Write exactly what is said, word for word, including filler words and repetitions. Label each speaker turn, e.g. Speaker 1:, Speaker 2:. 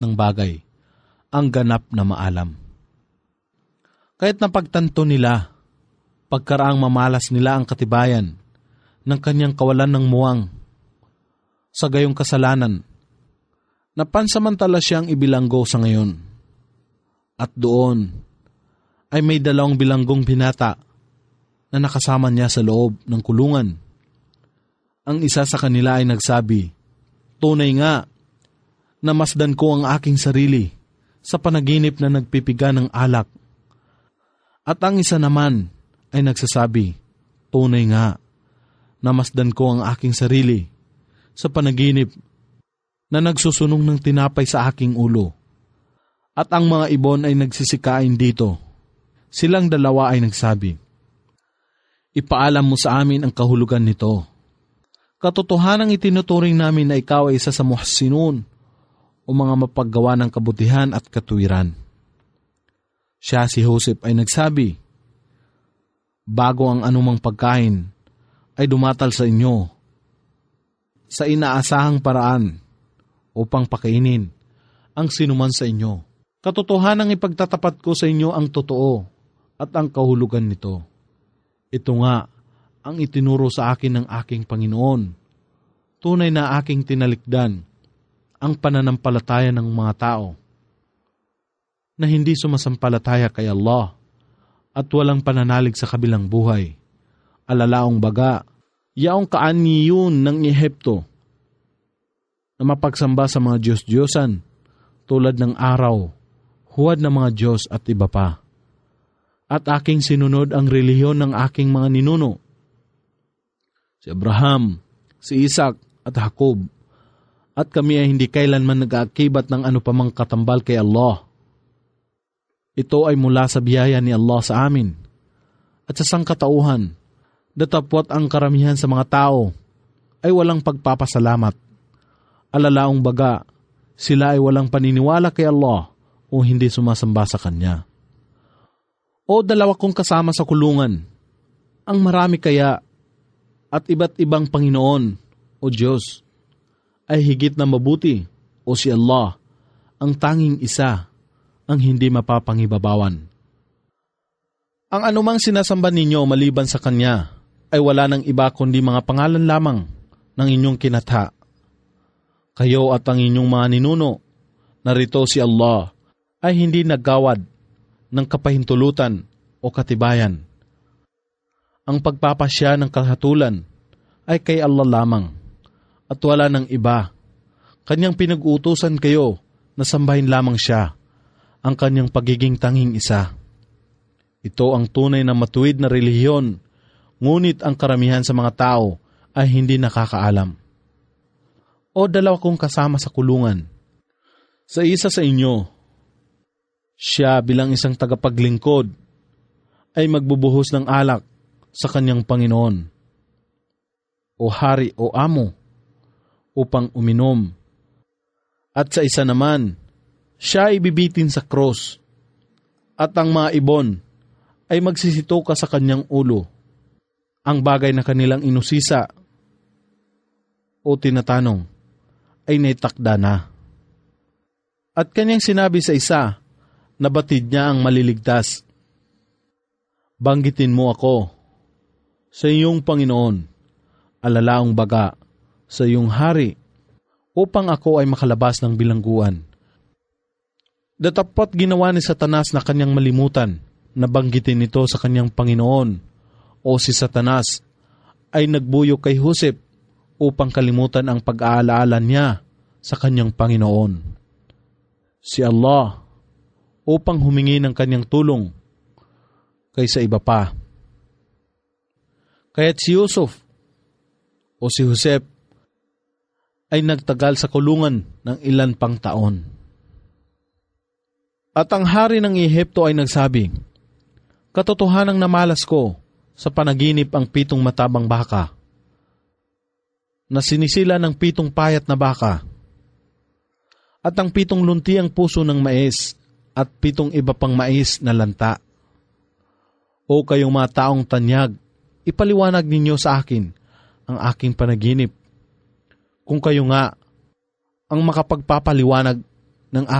Speaker 1: ng bagay ang ganap na maalam. Kahit napagtanto nila, pagkaraang mamalas nila ang katibayan ng kanyang kawalan ng muwang sa gayong kasalanan, napansamantala siyang ibilanggo sa ngayon. At doon ay may dalawang bilanggong binata na nakasama niya sa loob ng kulungan. Ang isa sa kanila ay nagsabi, "Tunay nga, namasdan ko ang aking sarili sa panaginip na nagpipiga ng alak." At ang isa naman ay nagsasabi, "Tunay nga, namasdan ko ang aking sarili sa panaginip na nagsusunog ng tinapay sa aking ulo." At ang mga ibon ay nagsisikain dito. Silang dalawa ay nagsabi, "Ipaalam mo sa amin ang kahulugan nito. Katotohanang itinuturing namin na ikaw ay isa sa muhsinun o mga mapaggawa ng kabutihan at katuwiran." Siya, si Joseph, ay nagsabi, "Bago ang anumang pagkain ay dumatal sa inyo sa inaasahang paraan upang pakainin ang sinuman sa inyo. Katotohanang ipagtatapat ko sa inyo ang totoo at ang kahulugan nito. Ito nga ang itinuro sa akin ng aking Panginoon. Tunay na aking tinalikdan ang pananampalataya ng mga tao na hindi sumasampalataya kay Allah at walang pananalig sa kabilang buhay. Alalaong baga, yaong kaaniyon ng Ehipto na mapagsamba sa mga Diyos-Diyosan tulad ng araw, huwad ng mga Diyos at iba pa. At aking sinunod ang relihiyon ng aking mga ninuno, si Abraham, si Isaac at Jacob, at kami ay hindi kailanman nag-aakibat ng ano pamang katambal kay Allah. Ito ay mula sa biyaya ni Allah sa amin at sa sangkatauhan, datapwat ang karamihan sa mga tao ay walang pagpapasalamat. Alalaong baga, sila ay walang paniniwala kay Allah o hindi sumasamba sa Kanya. O dalawa kong kasama sa kulungan, ang marami kaya at iba't ibang Panginoon o Diyos ay higit na mabuti o si Allah, ang tanging isa, ang hindi mapapangibabawan. Ang anumang sinasamba ninyo maliban sa Kanya ay wala ng iba kundi mga pangalan lamang ng inyong kinatha. Kayo at ang inyong mga ninuno, narito si Allah, ay hindi naggawad ng kapahintulutan o katibayan. Ang pagpapasya ng kahatulan ay kay Allah lamang at wala ng iba. Kanyang pinag-uutusan kayo na sambahin lamang siya, ang kanyang pagiging tanging isa. Ito ang tunay na matuwid na relihiyon, ngunit ang karamihan sa mga tao ay hindi nakakaalam. O dalawa kong kasama sa kulungan, sa isa sa inyo, siya bilang isang tagapaglingkod ay magbubuhos ng alak sa kanyang Panginoon o hari o amo upang uminom. At sa isa naman, siya ay bibitin sa krus at ang mga ibon ay magsisitoka sa kanyang ulo. Ang bagay na kanilang inusisa o tinatanong ay naitakda na. At kanyang sinabi sa isa, nabatid niya ang maliligtas, "Banggitin mo ako sa iyong Panginoon, alalaong baga sa iyong hari, upang ako ay makalabas ng bilangguan." Datapwat ginawa ni Satanas na kanyang malimutan na banggitin ito sa kanyang Panginoon, o si Satanas ay nagbuyo kay Joseph upang kalimutan ang pag-aalaala niya sa kanyang Panginoon, si Allah, upang humingi ng kanyang tulong kaysa iba pa. Kaya't si Yusuf o si Joseph ay nagtagal sa kulungan ng ilan pang taon. At ang hari ng Ehipto ay nagsabi, "Katotohanang namalas ko sa panaginip ang pitong matabang baka na sinisila ng pitong payat na baka at ang pitong lunti ang puso ng mais at pitong iba pang mais na lanta. O kayong mga taong tanyag, ipaliwanag ninyo sa akin ang aking panaginip. Kung kayo nga ang makapagpapaliwanag ng